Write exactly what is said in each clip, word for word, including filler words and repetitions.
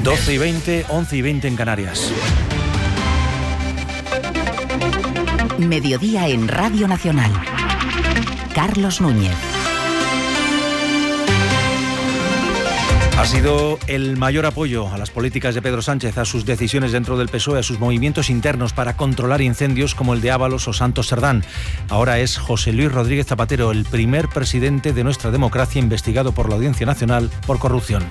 doce y veinte, once y veinte en Canarias. Mediodía en Radio Nacional. Carlos Núñez. Ha sido el mayor apoyo a las políticas de Pedro Sánchez, a sus decisiones dentro del P S O E, a sus movimientos internos para controlar incendios como el de Ábalos o Santos Serdán. Ahora es José Luis Rodríguez Zapatero, el primer presidente de nuestra democracia investigado por la Audiencia Nacional por corrupción.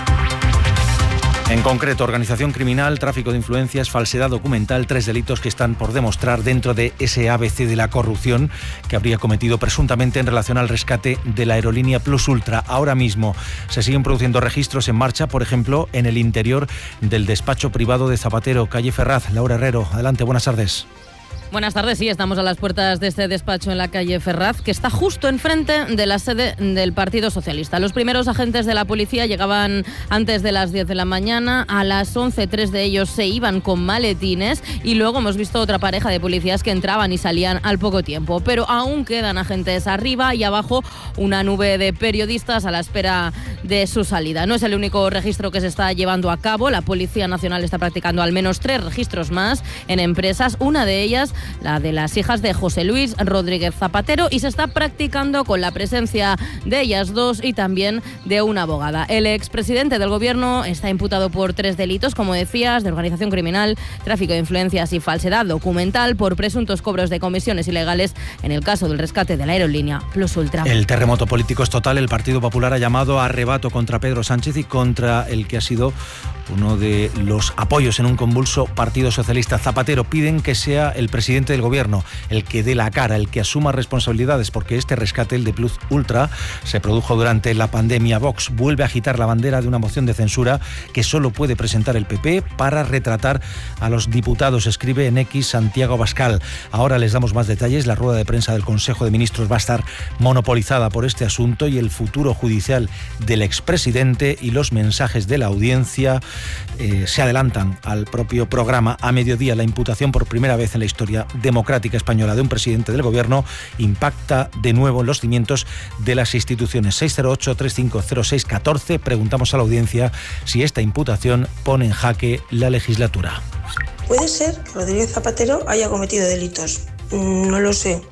En concreto, organización criminal, tráfico de influencias, falsedad documental, tres delitos que están por demostrar dentro de ese A B C de la corrupción que habría cometido presuntamente en relación al rescate de la aerolínea Plus Ultra. Ahora mismo se siguen produciendo registros en marcha, por ejemplo, en el interior del despacho privado de Zapatero, calle Ferraz. Laura Herrero, adelante, buenas tardes. Buenas tardes, sí, estamos a las puertas de este despacho en la calle Ferraz, que está justo enfrente de la sede del Partido Socialista. Los primeros agentes de la policía llegaban antes de las diez de la mañana, a las once, tres de ellos se iban con maletines y luego hemos visto otra pareja de policías que entraban y salían al poco tiempo. Pero aún quedan agentes arriba y abajo una nube de periodistas a la espera de su salida. No es el único registro que se está llevando a cabo. La Policía Nacional está practicando al menos tres registros más en empresas, una de ellas la de las hijas de José Luis Rodríguez Zapatero, y se está practicando con la presencia de ellas dos y también de una abogada. El expresidente del Gobierno está imputado por tres delitos, como decías, de organización criminal, tráfico de influencias y falsedad documental por presuntos cobros de comisiones ilegales en el caso del rescate de la aerolínea Plus Ultra. El terremoto político es total. El Partido Popular ha llamado a arrebato contra Pedro Sánchez y contra el que ha sido uno de los apoyos en un convulso Partido Socialista. Zapatero piden que sea el presidente del Gobierno el que dé la cara, el que asuma responsabilidades, porque este rescate, el de Plus Ultra, se produjo durante la pandemia. Vox vuelve a agitar la bandera de una moción de censura que solo puede presentar el P P para retratar a los diputados, escribe en X Santiago Abascal. Ahora les damos más detalles. La rueda de prensa del Consejo de Ministros va a estar monopolizada por este asunto y el futuro judicial del expresidente y los mensajes de la audiencia eh, se adelantan al propio programa. A mediodía, la imputación por primera vez en la historia democrática española de un presidente del Gobierno impacta de nuevo en los cimientos de las instituciones. seis cero ocho, tres cinco cero seis, uno cuatro. Preguntamos a la audiencia si esta imputación pone en jaque la legislatura. Puede ser que Rodríguez Zapatero haya cometido delitos, no lo sé,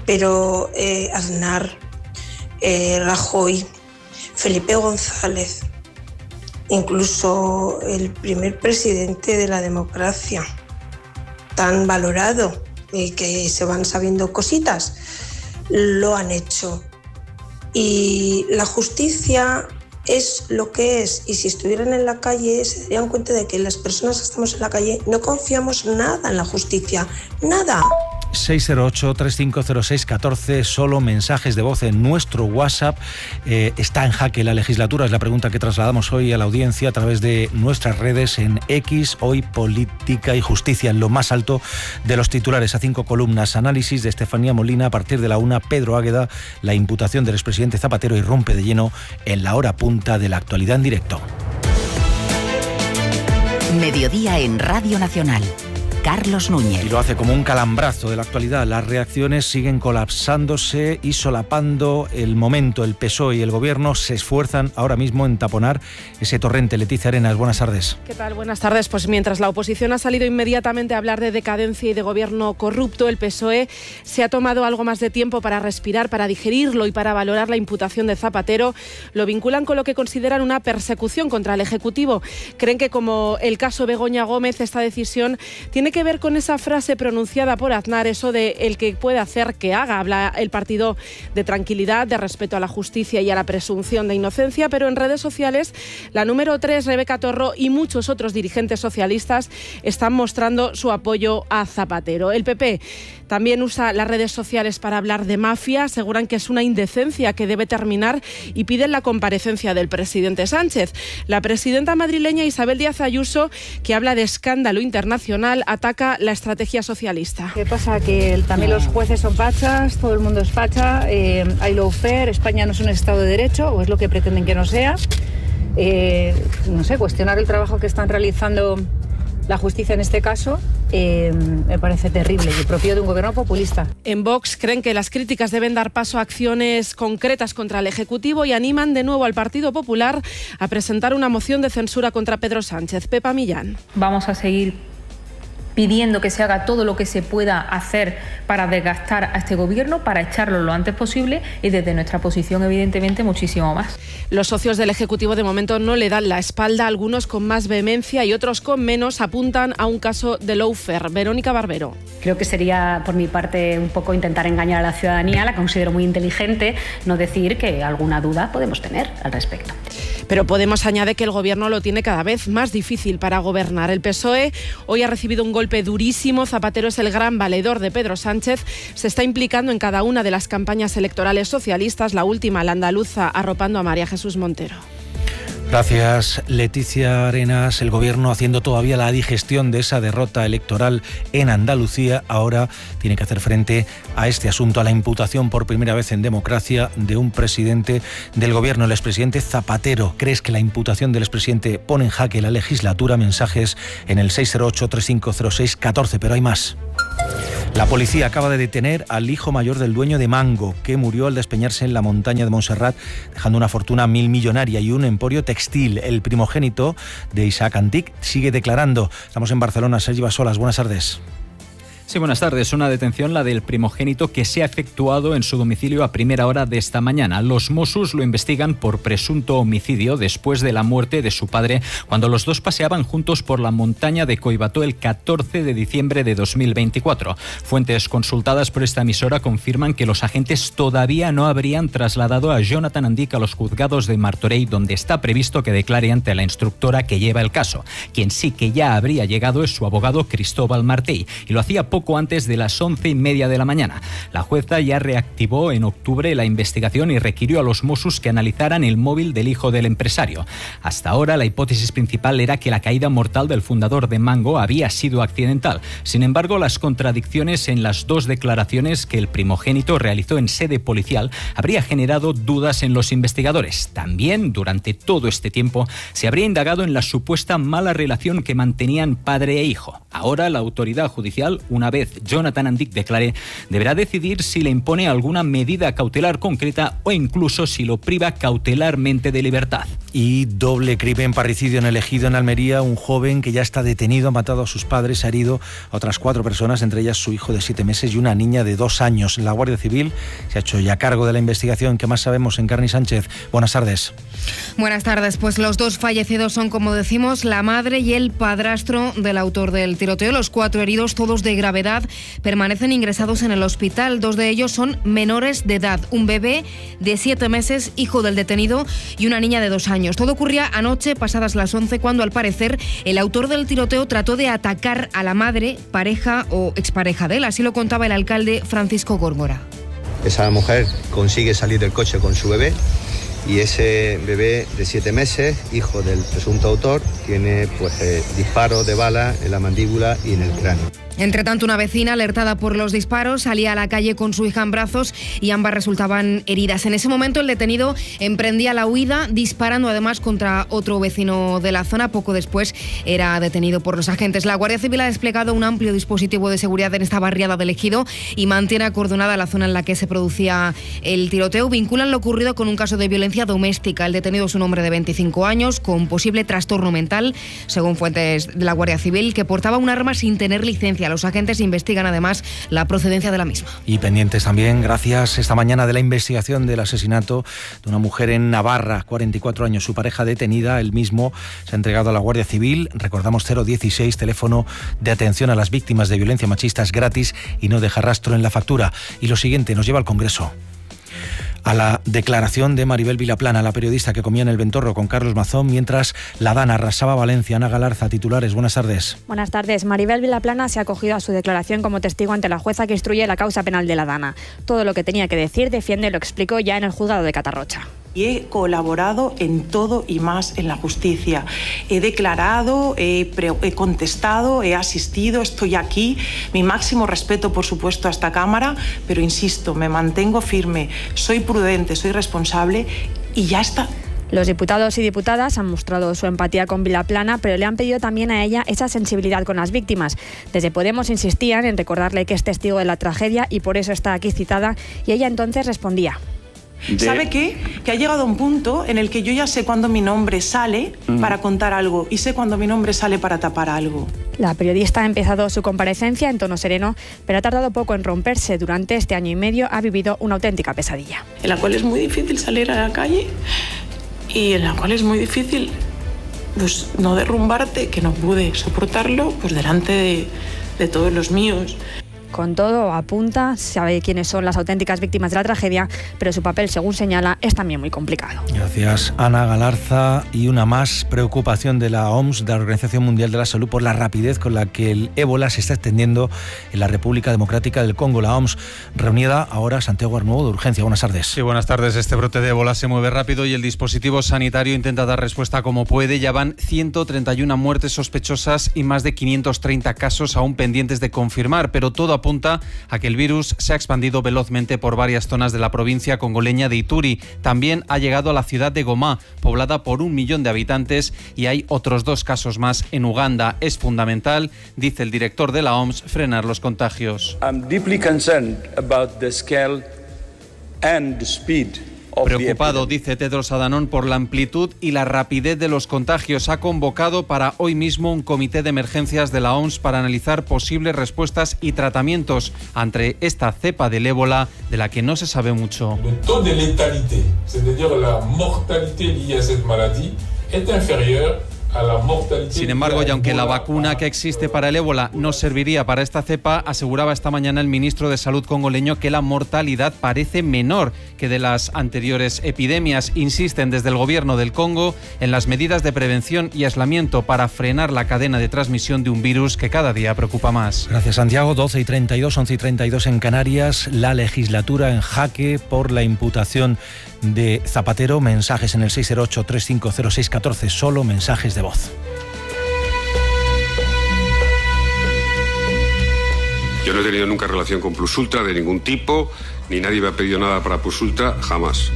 pero eh, Aznar, eh, Rajoy, Felipe González, incluso el primer presidente de la democracia, tan valorado y que se van sabiendo cositas, lo han hecho. Y la justicia es lo que es, y si estuvieran en la calle se darían cuenta de que las personas que estamos en la calle no confiamos nada en la justicia, nada. seis cero ocho, tres cinco cero seis, uno cuatro, solo mensajes de voz en nuestro WhatsApp. Eh, ¿Está en jaque la legislatura? Es la pregunta que trasladamos hoy a la audiencia a través de nuestras redes en X. Hoy política y justicia en lo más alto de los titulares, a cinco columnas. Análisis de Estefanía Molina. A partir de la una, Pedro Águeda. La imputación del expresidente Zapatero irrumpe de lleno en la hora punta de la actualidad en directo. Mediodía en Radio Nacional. Carlos Núñez. Y lo hace como un calambrazo de la actualidad. Las reacciones siguen colapsándose y solapando el momento. El P S O E y el Gobierno se esfuerzan ahora mismo en taponar ese torrente. Leticia Arenas, buenas tardes. ¿Qué tal? Buenas tardes. Pues mientras la oposición ha salido inmediatamente a hablar de decadencia y de gobierno corrupto, el P S O E se ha tomado algo más de tiempo para respirar, para digerirlo y para valorar la imputación de Zapatero. Lo vinculan con lo que consideran una persecución contra el Ejecutivo. Creen que, como el caso Begoña Gómez, esta decisión tiene que ver con esa frase pronunciada por Aznar, eso de el que puede hacer que haga. Habla el partido de tranquilidad, de respeto a la justicia y a la presunción de inocencia, pero en redes sociales la número tres, Rebeca Torro, y muchos otros dirigentes socialistas están mostrando su apoyo a Zapatero. El P P también usa las redes sociales para hablar de mafia, aseguran que es una indecencia que debe terminar y piden la comparecencia del presidente Sánchez. La presidenta madrileña Isabel Díaz Ayuso, que habla de escándalo internacional, ataca la estrategia socialista. ¿Qué pasa? Que también los jueces son fachas, todo el mundo es facha, eh, hay lawfare, España no es un Estado de Derecho, o es lo que pretenden que no sea. Eh, no sé, cuestionar el trabajo que están realizando La justicia en este caso eh, me parece terrible y propio de un gobierno populista. En Vox creen que las críticas deben dar paso a acciones concretas contra el Ejecutivo y animan de nuevo al Partido Popular a presentar una moción de censura contra Pedro Sánchez. Pepa Millán. Vamos a seguir pidiendo que se haga todo lo que se pueda hacer para desgastar a este gobierno, para echarlo lo antes posible y desde nuestra posición, evidentemente, muchísimo más. Los socios del Ejecutivo de momento no le dan la espalda, algunos con más vehemencia y otros con menos apuntan a un caso de lawfare. Verónica Barbero. Creo que sería, por mi parte, un poco intentar engañar a la ciudadanía, la considero muy inteligente, no decir que alguna duda podemos tener al respecto. Pero Podemos añade que el gobierno lo tiene cada vez más difícil para gobernar. El P S O E hoy ha recibido un golpe durísimo. Zapatero es el gran valedor de Pedro Sánchez. Se está implicando en cada una de las campañas electorales socialistas, la última, la andaluza, arropando a María Jesús Montero. Gracias, Leticia Arenas. El Gobierno, haciendo todavía la digestión de esa derrota electoral en Andalucía, ahora tiene que hacer frente a este asunto, a la imputación por primera vez en democracia de un presidente del Gobierno, el expresidente Zapatero. ¿Crees que la imputación del expresidente pone en jaque la legislatura? Mensajes en el seis cero ocho, tres cinco cero seis, uno cuatro, pero hay más. La policía acaba de detener al hijo mayor del dueño de Mango, que murió al despeñarse en la montaña de Montserrat, dejando una fortuna milmillonaria y un emporio textil. El primogénito de Isaac Antic sigue declarando. Estamos en Barcelona. Sergi Basolas, buenas tardes. Sí, buenas tardes. Una detención, la del primogénito, que se ha efectuado en su domicilio a primera hora de esta mañana. Los Mossos lo investigan por presunto homicidio después de la muerte de su padre cuando los dos paseaban juntos por la montaña de Collbató el catorce de diciembre de dos mil veinticuatro. Fuentes consultadas por esta emisora confirman que los agentes todavía no habrían trasladado a Jonathan Antic a los juzgados de Martorell, donde está previsto que declare ante la instructora que lleva el caso. Quien sí que ya habría llegado es su abogado Cristóbal Martell, y lo hacía poco poco antes de las once y media de la mañana. La jueza ya reactivó en octubre la investigación y requirió a los Mossos que analizaran el móvil del hijo del empresario. Hasta ahora, la hipótesis principal era que la caída mortal del fundador de Mango había sido accidental. Sin embargo, las contradicciones en las dos declaraciones que el primogénito realizó en sede policial habría generado dudas en los investigadores. También, durante todo este tiempo, se habría indagado en la supuesta mala relación que mantenían padre e hijo. Ahora, la autoridad judicial, una vez Jonathan Antic declare, deberá decidir si le impone alguna medida cautelar concreta o incluso si lo priva cautelarmente de libertad. Y doble crimen, parricidio en el Ejido, en Almería. Un joven que ya está detenido ha matado a sus padres, ha herido a otras cuatro personas, entre ellas su hijo de siete meses y una niña de dos años. La Guardia Civil se ha hecho ya cargo de la investigación. ¿Qué más sabemos? Encarni Sánchez, buenas tardes. Buenas tardes. Pues los dos fallecidos son, como decimos, la madre y el padrastro del autor del tiroteo. Los cuatro heridos, todos de gravedad, permanecen ingresados en el hospital. Dos de ellos son menores de edad. Un bebé de siete meses, hijo del detenido, y una niña de dos años. Todo ocurría anoche, pasadas las once, cuando al parecer el autor del tiroteo trató de atacar a la madre, pareja o expareja de él. Así lo contaba el alcalde Francisco Góngora. Esa mujer consigue salir del coche con su bebé y ese bebé de siete meses, hijo del presunto autor, tiene pues eh, disparos de bala en la mandíbula y en el cráneo. Entre tanto, una vecina, alertada por los disparos, salía a la calle con su hija en brazos y ambas resultaban heridas. En ese momento, el detenido emprendía la huida, disparando además contra otro vecino de la zona. Poco después era detenido por los agentes. La Guardia Civil ha desplegado un amplio dispositivo de seguridad en esta barriada del Ejido y mantiene acordonada la zona en la que se producía el tiroteo. Vinculan lo ocurrido con un caso de violencia doméstica. El detenido es un hombre de veinticinco años con posible trastorno mental, según fuentes de la Guardia Civil, que portaba un arma sin tener licencia. Los agentes investigan además la procedencia de la misma. Y pendientes también, gracias, esta mañana, de la investigación del asesinato de una mujer en Navarra, cuarenta y cuatro años, su pareja detenida. Él mismo se ha entregado a la Guardia Civil. Recordamos cero dieciséis, teléfono de atención a las víctimas de violencia machista, es gratis y no deja rastro en la factura. Y lo siguiente nos lleva al Congreso. A la declaración de Maribel Vilaplana, la periodista que comía en el Ventorro con Carlos Mazón mientras la Dana arrasaba Valencia. Ana Galarza, titulares, buenas tardes. Buenas tardes. Maribel Vilaplana se ha acogido a su declaración como testigo ante la jueza que instruye la causa penal de la Dana. Todo lo que tenía que decir, defiende, lo explicó ya en el juzgado de Catarrocha. Y he colaborado en todo y más en la justicia. He declarado, he, pre- he contestado, he asistido, estoy aquí. Mi máximo respeto, por supuesto, a esta Cámara, pero insisto, me mantengo firme, soy prudente, soy responsable y ya está. Los diputados y diputadas han mostrado su empatía con Vilaplana, pero le han pedido también a ella esa sensibilidad con las víctimas. Desde Podemos insistían en recordarle que es testigo de la tragedia y por eso está aquí citada, y ella entonces respondía. De... ¿Sabe qué? Que ha llegado a un punto en el que yo ya sé cuándo mi nombre sale mm. para contar algo y sé cuándo mi nombre sale para tapar algo. La periodista ha empezado su comparecencia en tono sereno, pero ha tardado poco en romperse. Durante este año y medio ha vivido una auténtica pesadilla. En la cual es muy difícil salir a la calle y en la cual es muy difícil pues, no derrumbarte, que no pude soportarlo pues, delante de, de todos los míos. Con todo, apunta, sabe quiénes son las auténticas víctimas de la tragedia, pero su papel, según señala, es también muy complicado. Gracias, Ana Galarza. Y una más preocupación de la O M S, de la Organización Mundial de la Salud, por la rapidez con la que el ébola se está extendiendo en la República Democrática del Congo. La O M S reunida ahora, Santiago Arnuevo, de urgencia. Buenas tardes. Sí, buenas tardes. Este brote de ébola se mueve rápido y el dispositivo sanitario intenta dar respuesta como puede. Ya van ciento treinta y una muertes sospechosas y más de quinientos treinta casos aún pendientes de confirmar, pero todo apunta a que el virus se ha expandido velozmente por varias zonas de la provincia congoleña de Ituri. También ha llegado a la ciudad de Goma, poblada por un millón de habitantes, y hay otros dos casos más en Uganda. Es fundamental, dice el director de la O M S, frenar los contagios. I'm deeply concerned about the scale and the speed. Preocupado, dice Tedros Adhanom, por la amplitud y la rapidez de los contagios. Ha convocado para hoy mismo un comité de emergencias de la O M S para analizar posibles respuestas y tratamientos ante esta cepa del ébola de la que no se sabe mucho. El taux de letalidad, es decir, la mortalidad liée a esta maladie, es inferior a la mortalidad. Sin embargo, y aunque la vacuna que existe para el ébola no serviría para esta cepa, aseguraba esta mañana el ministro de Salud congoleño que la mortalidad parece menor que de las anteriores epidemias. Insisten desde el gobierno del Congo en las medidas de prevención y aislamiento para frenar la cadena de transmisión de un virus que cada día preocupa más. Gracias, Santiago. doce y treinta y dos, once y treinta y dos en Canarias. La legislatura en jaque por la imputación de Zapatero. Mensajes en el seis cero ocho, tres cinco cero, seis uno cuatro, solo mensajes de voz. Yo no he tenido nunca relación con Plus Ultra de ningún tipo, ni nadie me ha pedido nada para Plus Ultra, jamás.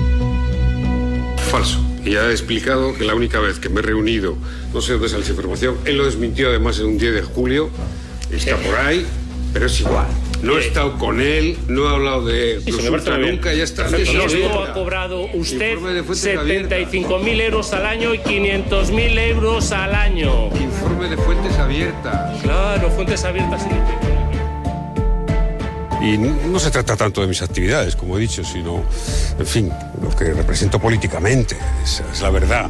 Falso. Y ya he explicado que la única vez que me he reunido, no sé dónde sale esa información, él lo desmintió además en un diez de julio, está por ahí, pero es igual. No he estado con él, no he hablado de Plus Ultra nunca, ya está. ¿Cómo ha cobrado usted setenta y cinco mil euros al año y quinientos mil euros al año? Informe de fuentes abiertas. Claro, fuentes abiertas significa. Y no se trata tanto de mis actividades, como he dicho, sino, en fin, lo que represento políticamente. Esa es la verdad.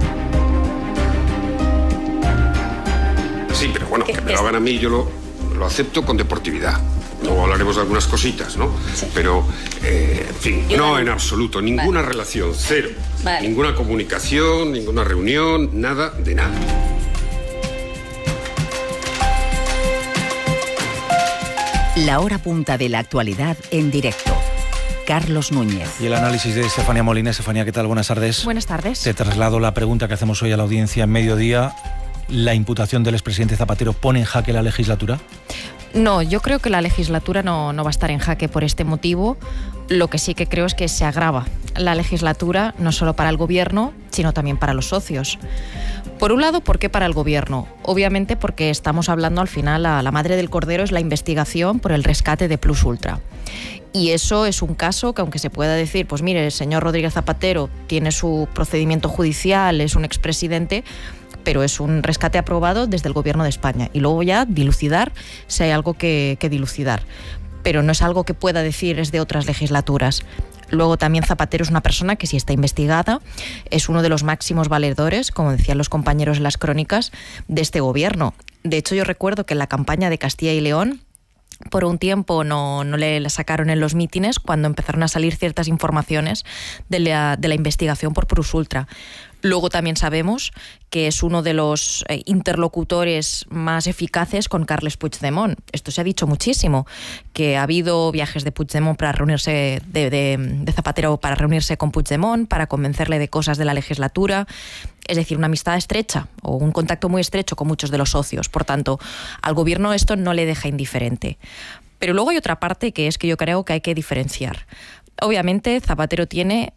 Sí, pero bueno, que me lo hagan a mí, yo lo, lo acepto con deportividad. Luego hablaremos de algunas cositas, ¿no? Sí. Pero, eh, en fin, yo no en absoluto, ninguna vale. relación, cero. Vale. Ninguna comunicación, ninguna reunión, nada de nada. La hora punta de la actualidad en directo. Carlos Núñez. Y el análisis de Estefanía Molina. Estefanía, ¿qué tal? Buenas tardes. Buenas tardes. Te traslado la pregunta que hacemos hoy a la audiencia en mediodía. ¿La imputación del expresidente Zapatero pone en jaque la legislatura? No, yo creo que la legislatura no, no va a estar en jaque por este motivo. Lo que sí que creo es que se agrava la legislatura, no solo para el gobierno, sino también para los socios. Por un lado, ¿por qué para el gobierno? Obviamente porque estamos hablando al final, a la madre del cordero es la investigación por el rescate de Plus Ultra. Y eso es un caso que, aunque se pueda decir, pues mire, el señor Rodríguez Zapatero tiene su procedimiento judicial, es un expresidente, pero es un rescate aprobado desde el Gobierno de España. Y luego ya dilucidar si hay algo que, que dilucidar. Pero no es algo que pueda decir es de otras legislaturas. Luego también Zapatero es una persona que, si está investigada, es uno de los máximos valedores, como decían los compañeros en las crónicas, de este gobierno. De hecho, yo recuerdo que en la campaña de Castilla y León, por un tiempo no, no le la sacaron en los mítines cuando empezaron a salir ciertas informaciones de la, de la investigación por Plus Ultra. Luego también sabemos que es uno de los eh, interlocutores más eficaces con Carles Puigdemont. Esto se ha dicho muchísimo, que ha habido viajes de Puigdemont para reunirse, de, de, de Zapatero para reunirse con Puigdemont, para convencerle de cosas de la legislatura. Es decir, una amistad estrecha o un contacto muy estrecho con muchos de los socios. Por tanto, al gobierno esto no le deja indiferente. Pero luego hay otra parte que es que yo creo que hay que diferenciar. Obviamente, Zapatero tiene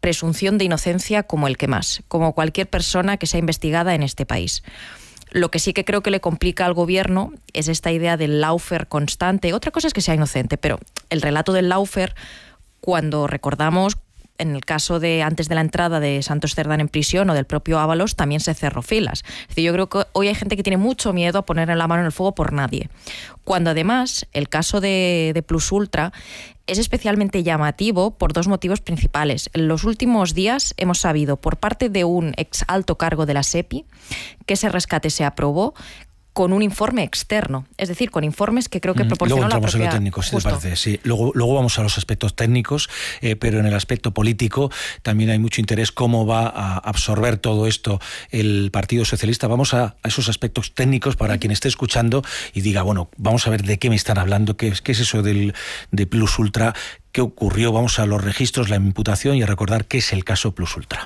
presunción de inocencia como el que más, como cualquier persona que sea investigada en este país. Lo que sí que creo que le complica al gobierno es esta idea del lawfare constante. Otra cosa es que sea inocente, pero el relato del lawfare, cuando recordamos en el caso de antes de la entrada de Santos Cerdán en prisión o del propio Ábalos, también se cerró filas. Es decir, yo creo que hoy hay gente que tiene mucho miedo a poner la mano en el fuego por nadie. Cuando además el caso de, de Plus Ultra es especialmente llamativo por dos motivos principales. En los últimos días hemos sabido por parte de un ex alto cargo de la SEPI que ese rescate se aprobó con un informe externo, es decir, con informes que creo que proporcionó la propia... Luego entramos en lo técnico, si te parece. Sí. Luego, luego vamos a los aspectos técnicos, eh, pero en el aspecto político también hay mucho interés cómo va a absorber todo esto el Partido Socialista. Vamos a, a esos aspectos técnicos para quien esté escuchando y diga, bueno, vamos a ver de qué me están hablando, qué, qué es eso del, de Plus Ultra, qué ocurrió, vamos a los registros, la imputación y a recordar qué es el caso Plus Ultra.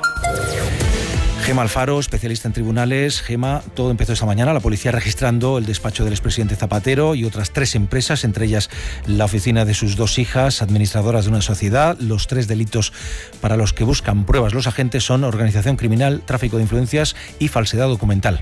Gema Alfaro, especialista en tribunales. Gema, todo empezó esta mañana, la policía registrando el despacho del expresidente Zapatero y otras tres empresas, entre ellas la oficina de sus dos hijas, administradoras de una sociedad. Los tres delitos para los que buscan pruebas los agentes son organización criminal, tráfico de influencias y falsedad documental.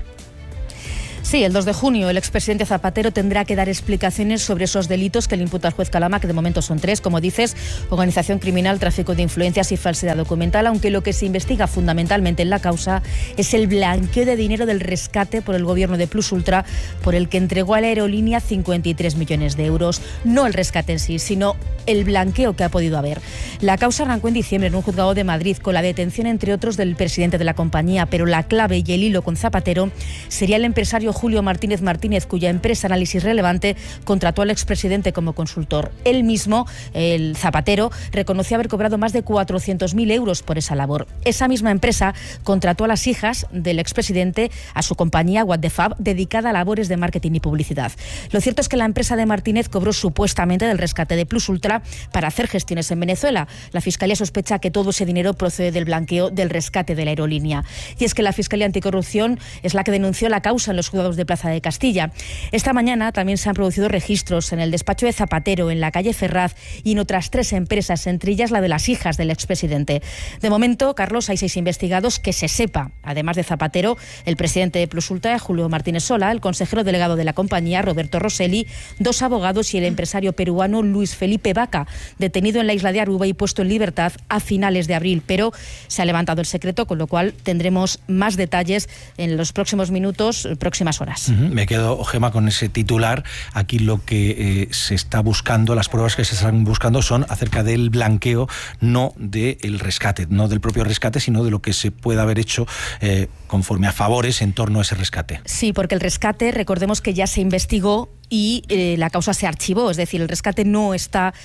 Sí, el dos de junio el expresidente Zapatero tendrá que dar explicaciones sobre esos delitos que le imputa el juez Calama, que de momento son tres, como dices, organización criminal, tráfico de influencias y falsedad documental, aunque lo que se investiga fundamentalmente en la causa es el blanqueo de dinero del rescate por el gobierno de Plus Ultra, por el que entregó a la aerolínea cincuenta y tres millones de euros. No el rescate en sí, sino el blanqueo que ha podido haber. La causa arrancó en diciembre en un juzgado de Madrid con la detención, entre otros, del presidente de la compañía, pero la clave y el hilo con Zapatero sería el empresario Julio Martínez Martínez, cuya empresa Análisis Relevante contrató al expresidente como consultor. Él mismo, el Zapatero, reconoció haber cobrado más de cuatrocientos mil euros por esa labor. Esa misma empresa contrató a las hijas del expresidente a su compañía What the Fab, dedicada a labores de marketing y publicidad. Lo cierto es que la empresa de Martínez cobró supuestamente del rescate de Plus Ultra para hacer gestiones en Venezuela. La Fiscalía sospecha que todo ese dinero procede del blanqueo del rescate de la aerolínea. Y es que la Fiscalía Anticorrupción es la que denunció la causa en los juzgados de Plaza de Castilla. Esta mañana también se han producido registros en el despacho de Zapatero, en la calle Ferraz y en otras tres empresas, entre ellas la de las hijas del expresidente. De momento, Carlos, hay seis investigados que se sepa. Además de Zapatero, el presidente de Plus Ultra, Julio Martínez Sola, el consejero delegado de la compañía, Roberto Rosselli, dos abogados y el empresario peruano Luis Felipe Vaca, detenido en la isla de Aruba y puesto en libertad a finales de abril. Pero se ha levantado el secreto, con lo cual tendremos más detalles en los próximos minutos, próximas horas. Uh-huh. Me quedo, Gema, con ese titular. Aquí lo que eh, se está buscando, las pruebas que se están buscando son acerca del blanqueo, no del rescate, no del propio rescate, sino de lo que se pueda haber hecho eh, conforme a favores en torno a ese rescate. Sí, porque el rescate, recordemos que ya se investigó y eh, la causa se archivó, es decir, el rescate no está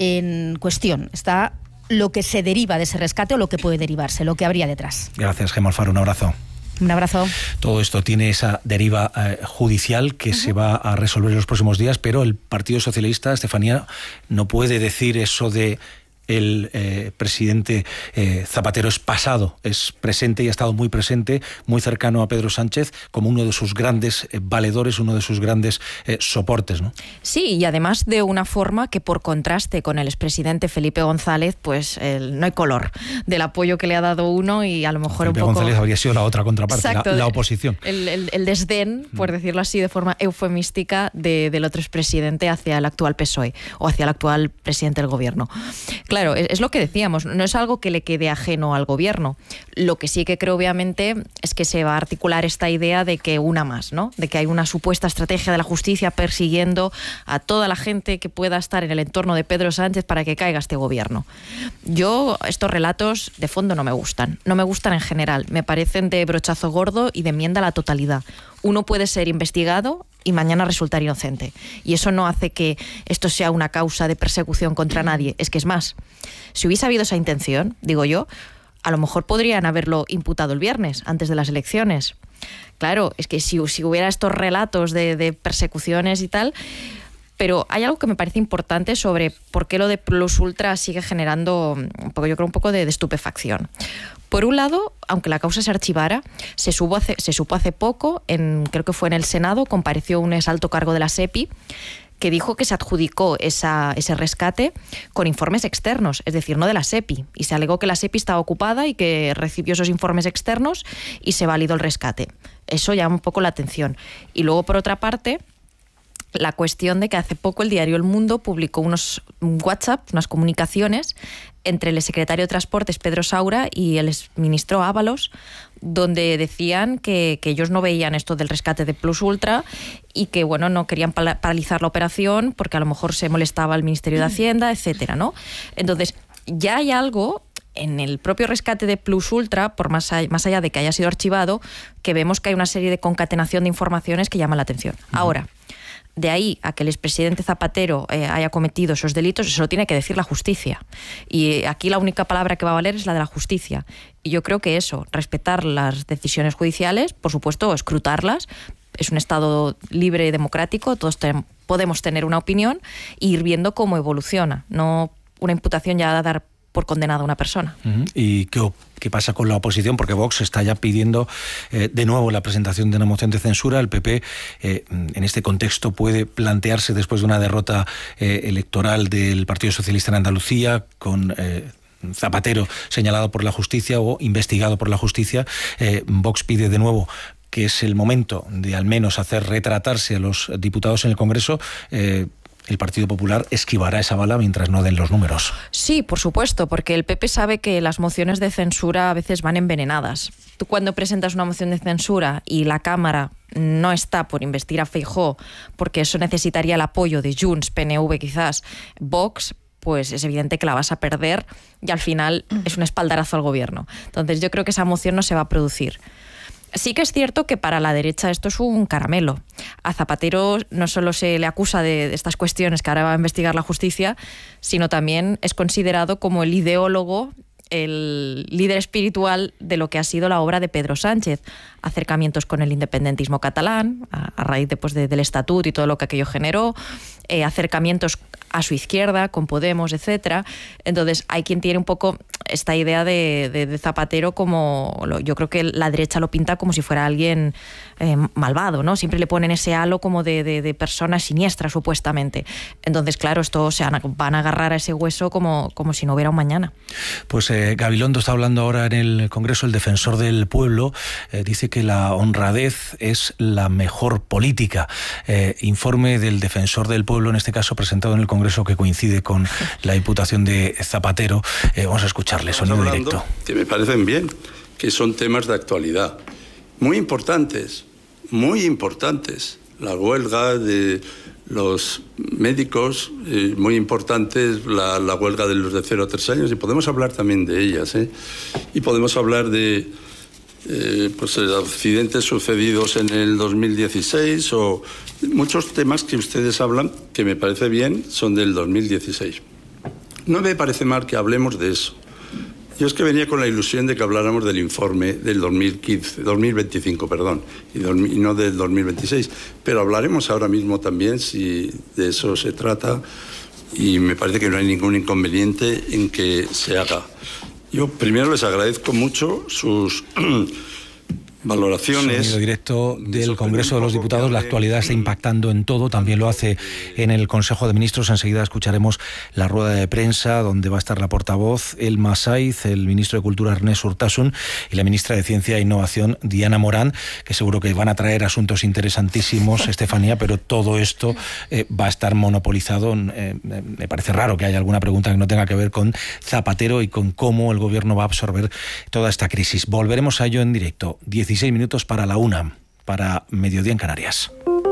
en cuestión, está lo que se deriva de ese rescate o lo que puede derivarse, lo que habría detrás. Gracias, Gema Alfaro, un abrazo. Un abrazo. Todo esto tiene esa deriva eh, judicial que uh-huh. se va a resolver en los próximos días, pero el Partido Socialista, Estefanía, no puede decir eso de el eh, presidente eh, Zapatero es pasado, es presente y ha estado muy presente, muy cercano a Pedro Sánchez, como uno de sus grandes eh, valedores, uno de sus grandes eh, soportes, ¿no? Sí, y además de una forma que, por contraste con el expresidente Felipe González, pues el, no hay color del apoyo que le ha dado uno y a lo mejor Felipe un poco... González habría sido la otra contraparte, la, la oposición. El, el, el desdén, por decirlo así, de forma eufemística, de, del otro expresidente hacia el actual P S O E o hacia el actual presidente del gobierno. Claro, es lo que decíamos, no es algo que le quede ajeno al gobierno. Lo que sí que creo, obviamente, es que se va a articular esta idea de que una más, ¿no? De que hay una supuesta estrategia de la justicia persiguiendo a toda la gente que pueda estar en el entorno de Pedro Sánchez para que caiga este gobierno. Yo, estos relatos de fondo no me gustan. No me gustan en general. Me parecen de brochazo gordo y de enmienda a la totalidad. Uno puede ser investigado y mañana resultar inocente. Y eso no hace que esto sea una causa de persecución contra nadie. Es que es más, si hubiese habido esa intención, digo yo, a lo mejor podrían haberlo imputado el viernes, antes de las elecciones. Claro, es que si, si hubiera estos relatos de, de persecuciones y tal... Pero hay algo que me parece importante sobre por qué lo de Plus Ultra sigue generando, un poco, yo creo, un poco de, de estupefacción. Por un lado, aunque la causa se archivara, se, supo hace, se supo hace poco, en, creo que fue en el Senado, compareció un exalto cargo de la SEPI, que dijo que se adjudicó esa, ese rescate con informes externos, es decir, no de la SEPI, y se alegó que la SEPI estaba ocupada y que recibió esos informes externos y se validó el rescate. Eso llama un poco la atención. Y luego, por otra parte, la cuestión de que hace poco el diario El Mundo publicó unos WhatsApp, unas comunicaciones entre el secretario de Transportes, Pedro Saura, y el ministro Ábalos, donde decían que, que ellos no veían esto del rescate de Plus Ultra y que, bueno, no querían paralizar la operación porque a lo mejor se molestaba el Ministerio de Hacienda, etcétera, ¿no? Entonces, ya hay algo en el propio rescate de Plus Ultra, por más allá, más allá de que haya sido archivado, que vemos que hay una serie de concatenación de informaciones que llaman la atención. Uh-huh. Ahora, de ahí a que el expresidente Zapatero eh, haya cometido esos delitos, eso lo tiene que decir la justicia. Y aquí la única palabra que va a valer es la de la justicia. Y yo creo que eso, respetar las decisiones judiciales, por supuesto, escrutarlas. Es un Estado libre y democrático, todos te- podemos tener una opinión e ir viendo cómo evoluciona, no una imputación ya a dar por condenada a una persona. Uh-huh. ¿Y qué, qué pasa con la oposición? Porque Vox está ya pidiendo eh, de nuevo la presentación de una moción de censura. El P P, eh, en este contexto, puede plantearse, después de una derrota eh, electoral del Partido Socialista en Andalucía, con Eh, Zapatero señalado por la justicia o investigado por la justicia, eh, Vox pide de nuevo que es el momento de al menos hacer retratarse a los diputados en el Congreso. eh, El Partido Popular esquivará esa bala mientras no den los números. Sí, por supuesto, porque el P P sabe que las mociones de censura a veces van envenenadas. Tú cuando presentas una moción de censura y la Cámara no está por investir a Feijóo, porque eso necesitaría el apoyo de Junts, P N V quizás, Vox, pues es evidente que la vas a perder y al final es un espaldarazo al gobierno. Entonces yo creo que esa moción no se va a producir. Sí que es cierto que para la derecha esto es un caramelo. A Zapatero no solo se le acusa de, de estas cuestiones que ahora va a investigar la justicia, sino también es considerado como el ideólogo, el líder espiritual de lo que ha sido la obra de Pedro Sánchez. Acercamientos con el independentismo catalán, a, a raíz de, pues, de, del Estatut y todo lo que aquello generó, eh, acercamientos a su izquierda, con Podemos, etcétera. Entonces hay quien tiene un poco esta idea de, de, de Zapatero como, yo creo que la derecha lo pinta como si fuera alguien eh, malvado, ¿no? Siempre le ponen ese halo como de, de, de persona siniestra, supuestamente. Entonces, claro, esto se van a agarrar a ese hueso como, como si no hubiera un mañana. Pues eh, Gabilondo está hablando ahora en el Congreso, el defensor del pueblo, eh, dice que la honradez es la mejor política. Eh, informe del defensor del pueblo, en este caso presentado en el Congreso, que coincide con la imputación de Zapatero. Eh, vamos a escucharle, sonido directo. Que me parecen bien, que son temas de actualidad, muy importantes, muy importantes. La huelga de los médicos, eh, muy importantes, la, la huelga de los de cero a tres años, y podemos hablar también de ellas, ¿eh? Y podemos hablar de eh, pues, accidentes sucedidos en el dos mil dieciséis o muchos temas que ustedes hablan, que me parece bien, son del dos mil dieciséis. No me parece mal que hablemos de eso. Yo es que venía con la ilusión de que habláramos del informe del dos mil quince, dos mil veinticinco, perdón, y, dos, y no del dos mil veintiséis. Pero hablaremos ahora mismo también si de eso se trata, y me parece que no hay ningún inconveniente en que se haga. Yo primero les agradezco mucho sus valoraciones. Sonido directo del Congreso de los Diputados. La actualidad está impactando en todo, también lo hace en el Consejo de Ministros. Enseguida escucharemos la rueda de prensa donde va a estar la portavoz Elma Saiz, el ministro de Cultura Ernest Urtasun y la ministra de Ciencia e Innovación Diana Morán, que seguro que van a traer asuntos interesantísimos, Estefanía, pero todo esto eh, va a estar monopolizado. Eh, me parece raro que haya alguna pregunta que no tenga que ver con Zapatero y con cómo el gobierno va a absorber toda esta crisis. Volveremos a ello en directo. dieciséis minutos para la una, para Mediodía en Canarias.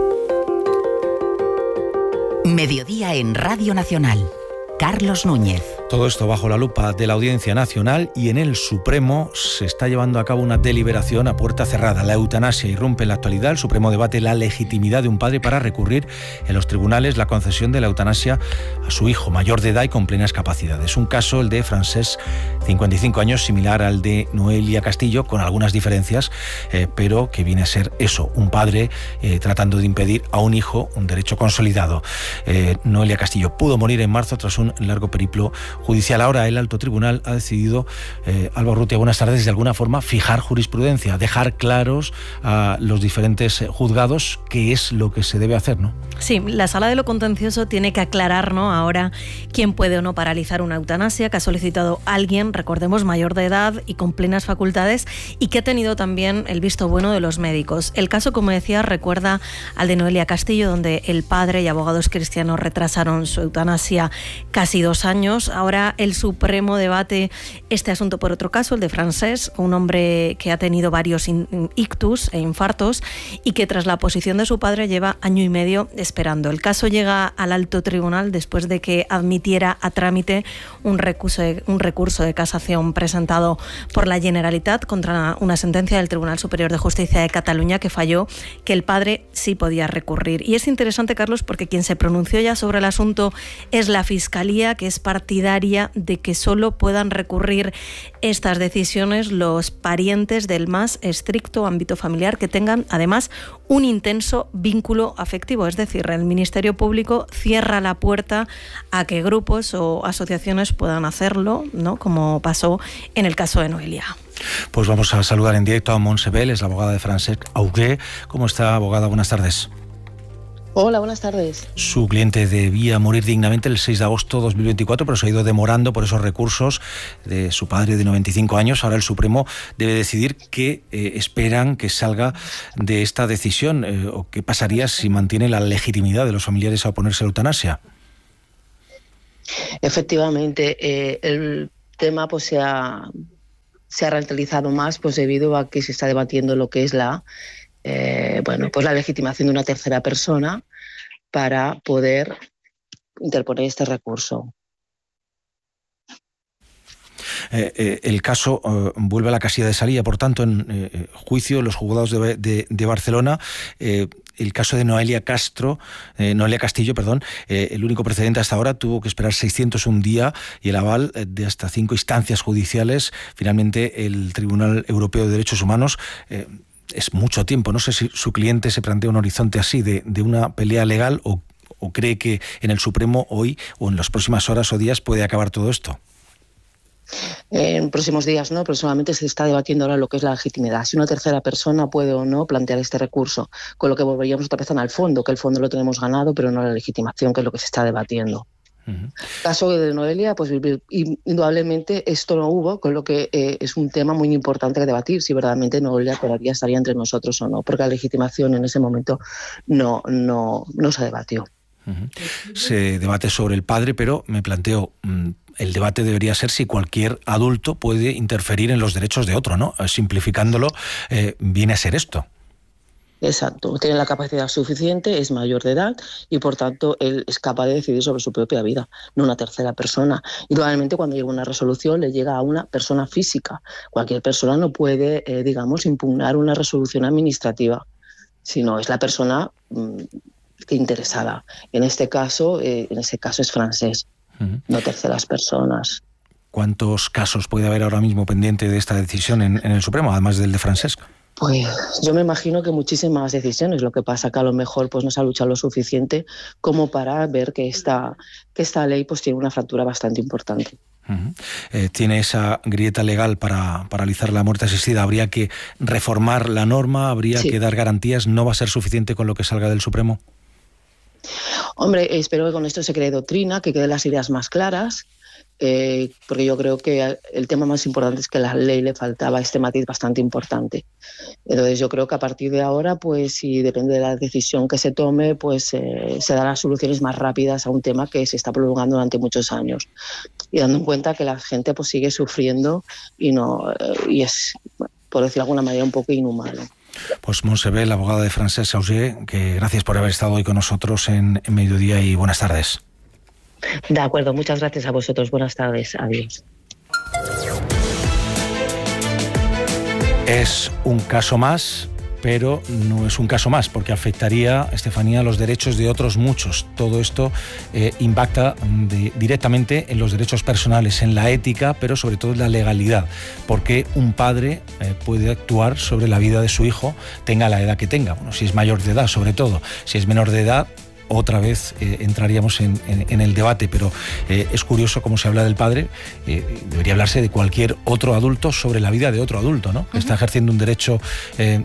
Mediodía en Radio Nacional. Carlos Núñez. Todo esto bajo la lupa de la Audiencia Nacional, y en el Supremo se está llevando a cabo una deliberación a puerta cerrada. La eutanasia irrumpe en la actualidad. El Supremo debate la legitimidad de un padre para recurrir en los tribunales la concesión de la eutanasia a su hijo mayor de edad y con plenas capacidades. Un caso, el de Francesc, cincuenta y cinco años, similar al de Noelia Castillo, con algunas diferencias, eh, pero que viene a ser eso, un padre eh, tratando de impedir a un hijo un derecho consolidado. Eh, Noelia Castillo pudo morir en marzo tras un largo periplo judicial. Ahora el alto tribunal ha decidido, eh, Alba Urrutia, buenas tardes, de alguna forma fijar jurisprudencia, dejar claros a los diferentes juzgados qué es lo que se debe hacer, ¿no? Sí, la Sala de lo Contencioso tiene que aclarar, ¿no?, ahora quién puede o no paralizar una eutanasia que ha solicitado alguien, recordemos, mayor de edad y con plenas facultades, y que ha tenido también el visto bueno de los médicos. El caso, como decía, recuerda al de Noelia Castillo, donde el padre y abogados cristianos retrasaron su eutanasia casi dos años. Ahora el Supremo debate este asunto por otro caso, el de Francesc, un hombre que ha tenido varios ictus e infartos y que tras la oposición de su padre lleva año y medio esperando. El caso llega al alto tribunal después de que admitiera a trámite un recurso de, un recurso de casación presentado por la Generalitat contra una sentencia del Tribunal Superior de Justicia de Cataluña que falló que el padre sí podía recurrir. Y es interesante, Carlos, porque quien se pronunció ya sobre el asunto es la Fiscalía, que es partidaria de que solo puedan recurrir estas decisiones los parientes del más estricto ámbito familiar que tengan, además, un intenso vínculo afectivo. Es decir, el Ministerio Público cierra la puerta a que grupos o asociaciones puedan hacerlo, ¿no?, como pasó en el caso de Noelia. Pues vamos a saludar en directo a Montse Bel, es la abogada de Francesc Auger. ¿Cómo está, abogada? Buenas tardes. Hola, buenas tardes. Su cliente debía morir dignamente el seis de agosto de dos mil veinticuatro, pero se ha ido demorando por esos recursos de su padre de noventa y cinco años. Ahora el Supremo debe decidir qué eh, esperan que salga de esta decisión, eh, o qué pasaría si mantiene la legitimidad de los familiares a oponerse a la eutanasia. Efectivamente, eh, el tema pues se ha, se ha ralentizado más pues debido a que se está debatiendo lo que es la Eh, bueno, pues la legitimación de una tercera persona para poder interponer este recurso. Eh, eh, el caso eh, vuelve a la casilla de salida, por tanto, en eh, juicio los juzgados de, de, de Barcelona. Eh, el caso de Noelia Castro, eh, Noelia Castillo, perdón, eh, el único precedente hasta ahora, tuvo que esperar seiscientos un días y el aval de hasta cinco instancias judiciales. Finalmente, el Tribunal Europeo de Derechos Humanos. Eh, Es mucho tiempo. No sé si su cliente se plantea un horizonte así de, de una pelea legal o, o cree que en el Supremo hoy o en las próximas horas o días puede acabar todo esto. En próximos días, ¿no? Próximamente se está debatiendo ahora lo que es la legitimidad. Si una tercera persona puede o no plantear este recurso, con lo que volveríamos otra vez al fondo, que el fondo lo tenemos ganado, pero no la legitimación, que es lo que se está debatiendo. Uh-huh. Caso de Noelia, pues indudablemente esto no hubo, con lo que eh, es un tema muy importante que debatir, si verdaderamente Noelia todavía estaría entre nosotros o no, porque la legitimación en ese momento no, no, no se debatió. Uh-huh. Se debate sobre el padre, pero me planteo, el debate debería ser si cualquier adulto puede interferir en los derechos de otro, ¿no? Simplificándolo, eh, viene a ser esto. Exacto, tiene la capacidad suficiente, es mayor de edad y por tanto él es capaz de decidir sobre su propia vida, no una tercera persona. Y normalmente cuando llega una resolución le llega a una persona física. Cualquier persona no puede, eh, digamos, impugnar una resolución administrativa, sino es la persona mmm, interesada. En este caso, eh, en este caso es Francesc, uh-huh. no terceras personas. ¿Cuántos casos puede haber ahora mismo pendiente de esta decisión en, en el Supremo, además del de Francesc? Pues yo me imagino que muchísimas decisiones. Lo que pasa que a lo mejor pues no se ha luchado lo suficiente como para ver que esta, que esta ley pues tiene una fractura bastante importante. Uh-huh. Eh, tiene esa grieta legal para paralizar la muerte asistida. ¿Habría que reformar la norma? ¿Habría sí. que dar garantías? ¿No va a ser suficiente con lo que salga del Supremo? Hombre, espero que con esto se cree doctrina, que queden las ideas más claras. Eh, porque yo creo que el tema más importante es que a la ley le faltaba este matiz bastante importante. Entonces yo creo que a partir de ahora, pues si depende de la decisión que se tome, pues eh, se darán soluciones más rápidas a un tema que se está prolongando durante muchos años. Y dando en cuenta que la gente pues sigue sufriendo y, no, eh, y es, por decirlo de alguna manera, un poco inhumano. Pues Montse Bel, la abogada de Francesc Auger, que gracias por haber estado hoy con nosotros en, en Mediodía y buenas tardes. De acuerdo, muchas gracias a vosotros. Buenas tardes. Adiós. Es un caso más, pero no es un caso más, porque afectaría, Estefanía, los derechos de otros muchos. Todo esto eh, impacta de, directamente en los derechos personales, en la ética, pero sobre todo en la legalidad. Porque un padre eh, puede actuar sobre la vida de su hijo, tenga la edad que tenga. Bueno, si es mayor de edad, sobre todo. Si es menor de edad, otra vez eh, entraríamos en, en, en el debate, pero eh, es curioso cómo se habla del padre, eh, debería hablarse de cualquier otro adulto sobre la vida de otro adulto, ¿no? Uh-huh. Está ejerciendo un derecho, eh,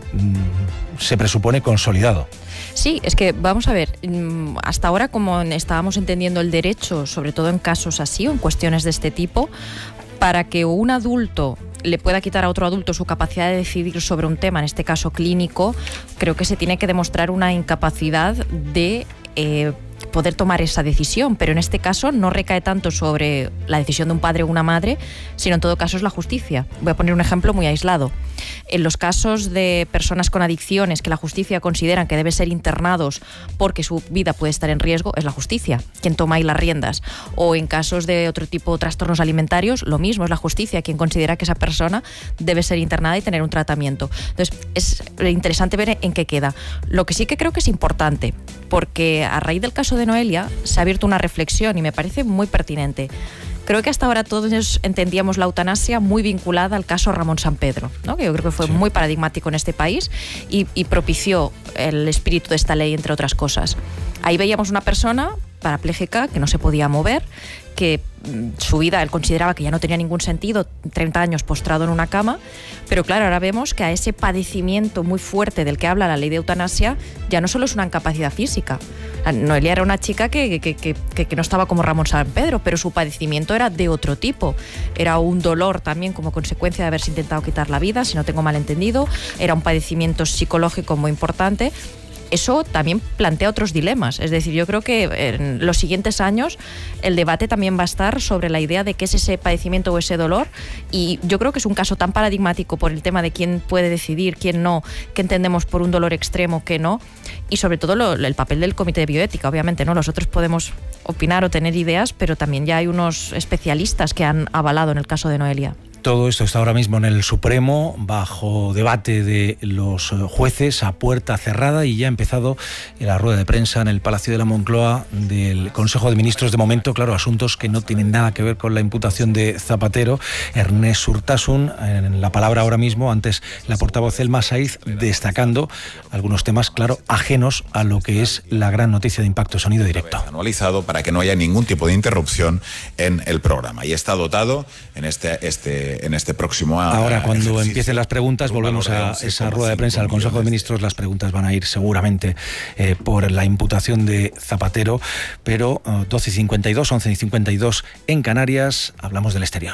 se presupone, consolidado. Sí, es que vamos a ver, hasta ahora como estábamos entendiendo el derecho, sobre todo en casos así o en cuestiones de este tipo, para que un adulto le pueda quitar a otro adulto su capacidad de decidir sobre un tema, en este caso clínico, creo que se tiene que demostrar una incapacidad de eh, poder tomar esa decisión, pero en este caso no recae tanto sobre la decisión de un padre o una madre, sino en todo caso es la justicia. Voy a poner un ejemplo muy aislado. En los casos de personas con adicciones que la justicia considera que deben ser internados porque su vida puede estar en riesgo, es la justicia quien toma ahí las riendas. O en casos de otro tipo de trastornos alimentarios, lo mismo, es la justicia quien considera que esa persona debe ser internada y tener un tratamiento. Entonces, es interesante ver en qué queda. Lo que sí que creo que es importante, porque a raíz del caso de Noelia se ha abierto una reflexión y me parece muy pertinente. Creo que hasta ahora todos entendíamos la eutanasia muy vinculada al caso Ramón Sampedro, ¿no? Que yo creo que fue sí. muy paradigmático en este país y, y propició el espíritu de esta ley, entre otras cosas. Ahí veíamos una persona parapléjica que no se podía mover, que su vida él consideraba que ya no tenía ningún sentido, treinta años postrado en una cama, pero claro, ahora vemos que a ese padecimiento muy fuerte del que habla la ley de eutanasia ya no solo es una incapacidad física. Noelia era una chica que, que, que, que, que no estaba como Ramón Sampedro, pero su padecimiento era de otro tipo. Era un dolor también como consecuencia de haberse intentado quitar la vida, si no tengo mal entendido, era un padecimiento psicológico muy importante. Eso también plantea otros dilemas. Es decir, yo creo que en los siguientes años el debate también va a estar sobre la idea de qué es ese padecimiento o ese dolor, y yo creo que es un caso tan paradigmático por el tema de quién puede decidir, quién no, qué entendemos por un dolor extremo, qué no, y sobre todo lo, el papel del Comité de Bioética, obviamente, ¿no? Nosotros podemos opinar o tener ideas, pero también ya hay unos especialistas que han avalado en el caso de Noelia. Todo esto está ahora mismo en el Supremo, bajo debate de los jueces, a puerta cerrada, y ya ha empezado la rueda de prensa en el Palacio de la Moncloa del Consejo de Ministros. De momento, claro, asuntos que no tienen nada que ver con la imputación de Zapatero. Ernest Urtasun, en la palabra ahora mismo, antes la portavoz Elma Saiz, destacando algunos temas, claro, ajenos a lo que es la gran noticia de Impacto Sonido Directo. Anualizado para que no haya ningún tipo de interrupción en el programa, y está dotado en este... este en este próximo año. Ahora, cuando ejercicio. empiecen las preguntas, volvemos a esa rueda de prensa del Consejo de Ministros. Las preguntas van a ir seguramente eh, por la imputación de Zapatero, pero uh, doce y cincuenta y dos, once y cincuenta y dos en Canarias, hablamos del exterior.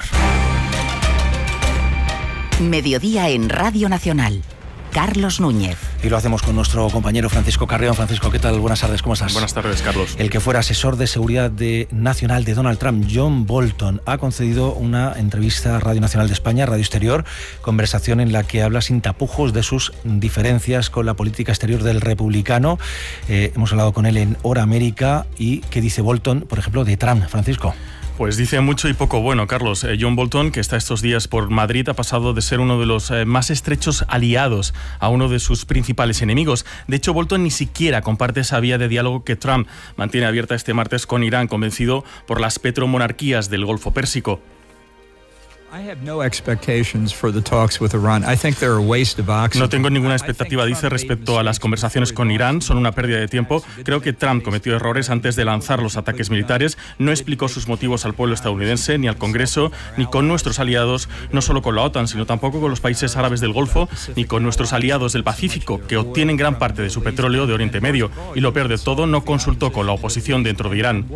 Mediodía en Radio Nacional. Carlos Núñez. Y lo hacemos con nuestro compañero Francisco Carrión. Francisco, ¿qué tal? Buenas tardes, ¿cómo estás? Buenas tardes, Carlos. El que fuera asesor de seguridad de, nacional de Donald Trump, John Bolton, ha concedido una entrevista a Radio Nacional de España, Radio Exterior, conversación en la que habla sin tapujos de sus diferencias con la política exterior del republicano. Eh, hemos hablado con él en Hora América. ¿Y qué dice Bolton, por ejemplo, de Trump, Francisco? Pues dice mucho y poco bueno, Carlos. Eh, John Bolton, que está estos días por Madrid, ha pasado de ser uno de los eh, más estrechos aliados a uno de sus principales enemigos. De hecho, Bolton ni siquiera comparte esa vía de diálogo que Trump mantiene abierta este martes con Irán, convencido por las petromonarquías del Golfo Pérsico. No tengo ninguna expectativa, dice, respecto a las conversaciones con Irán. Son una pérdida de tiempo. Creo que Trump cometió errores antes de lanzar los ataques militares. No explicó sus motivos al pueblo estadounidense, ni al Congreso, ni con nuestros aliados, no solo con la OTAN, sino tampoco con los países árabes del Golfo, ni con nuestros aliados del Pacífico, que obtienen gran parte de su petróleo de Oriente Medio. Y lo peor de todo, no consultó con la oposición dentro de Irán.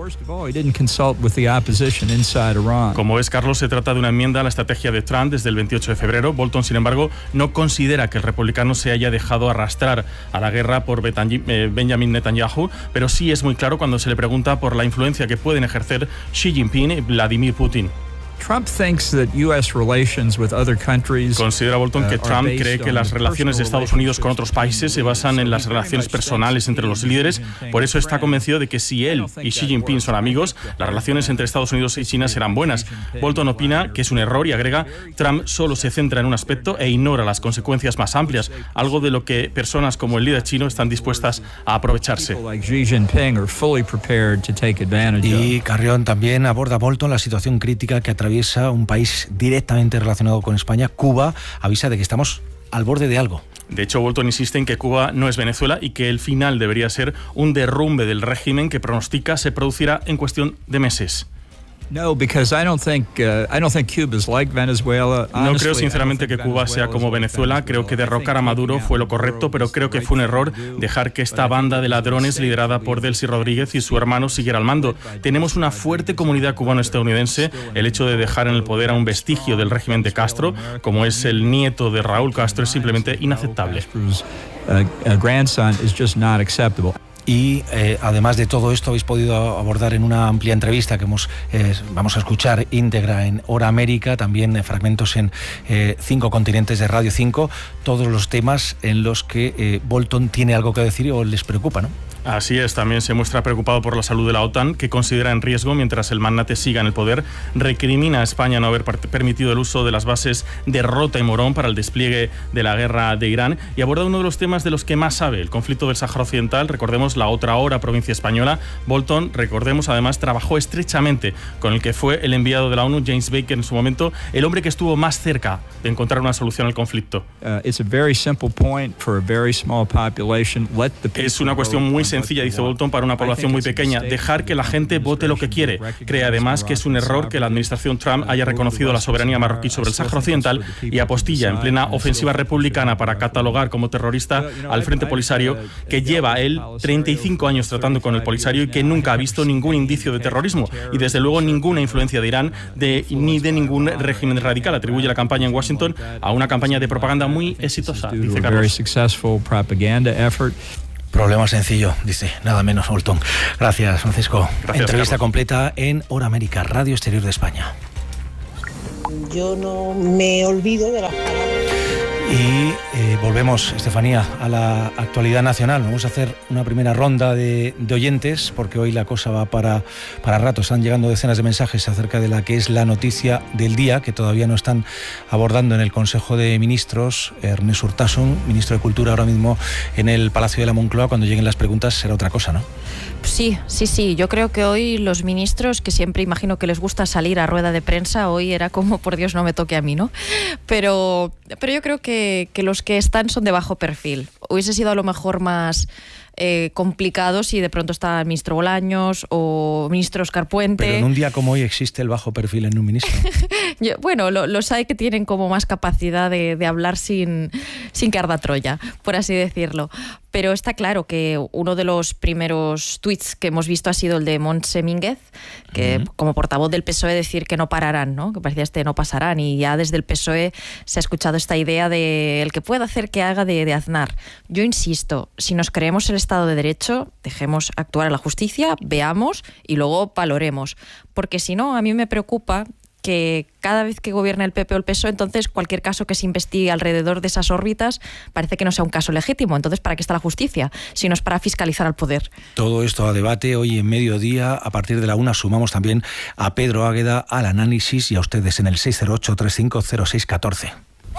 Como es, Carlos, se trata de una enmienda a la estrategia de Trump desde el veintiocho de febrero. Bolton, sin embargo, no considera que el republicano se haya dejado arrastrar a la guerra por Benjamin Netanyahu, pero sí es muy claro cuando se le pregunta por la influencia que pueden ejercer Xi Jinping y Vladimir Putin. Trump thinks that U S relations with other countries, Considera Bolton que uh, Trump cree que las relaciones de Estados Unidos con otros países se basan en las relaciones personales entre los líderes. Por eso está convencido de que si él y Xi Jinping son amigos, las relaciones entre Estados Unidos y China serán buenas. Bolton opina que es un error y agrega: Trump solo se centra en un aspecto e ignora las consecuencias más amplias, algo de lo que personas como el líder chino están dispuestas a aprovecharse. Y Carrión, también aborda Bolton la situación crítica que atraviesa un país directamente relacionado con España. Cuba avisa de que estamos al borde de algo. De hecho, Bolton insiste en que Cuba no es Venezuela y que el final debería ser un derrumbe del régimen que pronostica se producirá en cuestión de meses. No, because I don't think uh, I don't think Cuba is like Venezuela. No creo sinceramente que Cuba sea como Venezuela. Creo que derrocar a Maduro fue lo correcto, pero creo que fue un error dejar que esta banda de ladrones liderada por Delcy Rodríguez y su hermano siguiera al mando. Tenemos una fuerte comunidad cubano-estadounidense. El hecho de dejar en el poder a un vestigio del régimen de Castro, como es el nieto de Raúl Castro, es simplemente inaceptable. A grandson is just not acceptable. Y eh, además de todo esto habéis podido abordar en una amplia entrevista que hemos, eh, vamos a escuchar íntegra en Hora América, también eh, fragmentos en eh, Cinco Continentes de Radio cinco, todos los temas en los que eh, Bolton tiene algo que decir o les preocupa, ¿no? Así es, también se muestra preocupado por la salud de la OTAN, que considera en riesgo mientras el magnate siga en el poder. Recrimina a España no haber permitido el uso de las bases de Rota y Morón para el despliegue de la guerra de Irán, y aborda uno de los temas de los que más sabe, el conflicto del Sáhara Occidental. Recordemos la otra hora provincia española. Bolton, recordemos, además trabajó estrechamente con el que fue el enviado de la ONU, James Baker, en su momento, el hombre que estuvo más cerca de encontrar una solución al conflicto. Uh, it's a very simple point for a very small population. Let the people es una cuestión muy sencilla, dice Bolton, para una población muy pequeña: dejar que la gente vote lo que quiere. Cree además que es un error que la administración Trump haya reconocido la soberanía marroquí sobre el Sáhara Occidental y apostilla en plena ofensiva republicana para catalogar como terrorista al Frente Polisario, que lleva él treinta y cinco años tratando con el Polisario y que nunca ha visto ningún indicio de terrorismo y desde luego ninguna influencia de Irán de, ni de ningún régimen radical. Atribuye la campaña en Washington a una campaña de propaganda muy exitosa, dice Carlos. Problema sencillo, dice, nada menos Bolton. Gracias, Francisco. Gracias, Entrevista Carlos. completa en Hora América, Radio Exterior de España. Yo no me olvido de las palabras. Y eh, volvemos, Estefanía, a la actualidad nacional. Vamos a hacer una primera ronda de, de oyentes, porque hoy la cosa va para, para rato. Están llegando decenas de mensajes acerca de la que es la noticia del día, que todavía no están abordando en el Consejo de Ministros. Ernest Urtasun, ministro de Cultura, ahora mismo en el Palacio de la Moncloa. Cuando lleguen las preguntas será otra cosa, ¿no? Sí, sí, sí. Yo creo que hoy los ministros, que siempre imagino que les gusta salir a rueda de prensa, hoy era como, por Dios, no me toque a mí, ¿no? Pero, pero yo creo que, que los que están son de bajo perfil. Hubiese sido a lo mejor más eh, complicado si de pronto está el ministro Bolaños o ministro Óscar Puente. Pero en un día como hoy existe el bajo perfil en un ministro. Yo, bueno, lo, los hay que tienen como más capacidad de, de hablar sin, sin que arda Troya, por así decirlo. Pero está claro que uno de los primeros tuits que hemos visto ha sido el de Montse Mínguez, que uh-huh. como portavoz del P S O E decir que no pararán, ¿no? Que parecía este no pasarán, y ya desde el P S O E se ha escuchado esta idea de el que pueda hacer que haga de, de Aznar. Yo insisto, si nos creemos el Estado de Derecho, dejemos actuar a la justicia, veamos y luego valoremos, porque si no, a mí me preocupa que cada vez que gobierna el P P o el P S O E, entonces cualquier caso que se investigue alrededor de esas órbitas parece que no sea un caso legítimo. Entonces, ¿para qué está la justicia? Si no es para fiscalizar al poder. Todo esto a debate hoy en mediodía. A partir de la una sumamos también a Pedro Águeda al análisis y a ustedes en el seis cero ocho, tres cinco cero seis uno cuatro.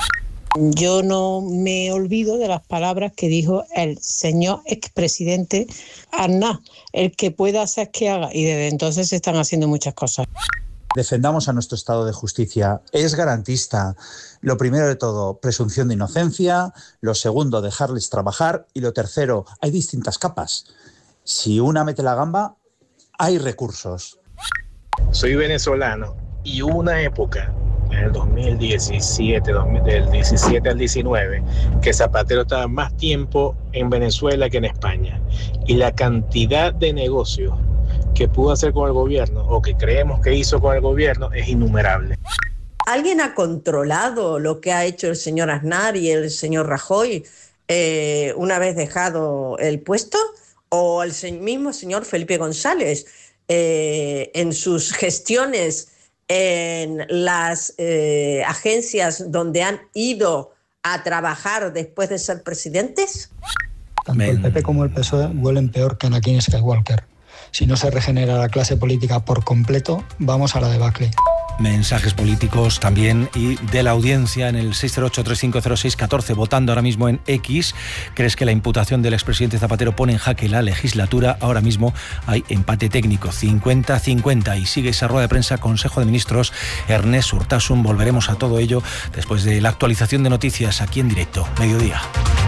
Yo no me olvido de las palabras que dijo el señor expresidente Aznar: el que pueda hacer que haga, y desde entonces se están haciendo muchas cosas. Defendamos a nuestro Estado de Justicia. Es garantista. Lo primero de todo, presunción de inocencia. Lo segundo, dejarles trabajar. Y lo tercero, hay distintas capas. Si una mete la gamba, hay recursos. Soy venezolano y hubo una época, en el dos mil diecisiete, del diecisiete al diecinueve, que Zapatero estaba más tiempo en Venezuela que en España. Y la cantidad de negocios que pudo hacer con el gobierno, o que creemos que hizo con el gobierno, es innumerable. ¿Alguien ha controlado lo que ha hecho el señor Aznar y el señor Rajoy eh, una vez dejado el puesto? ¿O el se- mismo señor Felipe González eh, en sus gestiones en las eh, agencias donde han ido a trabajar después de ser presidentes? Tanto el P P como el P S O E huelen peor que Anakin Skywalker. Si no se regenera la clase política por completo, vamos a la debacle. Mensajes políticos también y de la audiencia en el seis cero ocho, tres cinco cero seis uno cuatro, votando ahora mismo en X. ¿Crees que la imputación del expresidente Zapatero pone en jaque la legislatura? Ahora mismo hay empate técnico, cincuenta cincuenta, y sigue esa rueda de prensa Consejo de Ministros. Ernest Urtasun. Volveremos a todo ello después de la actualización de noticias aquí en directo, mediodía.